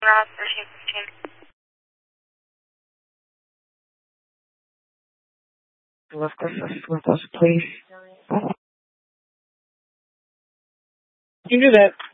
Lift assist with us, please. You can do that.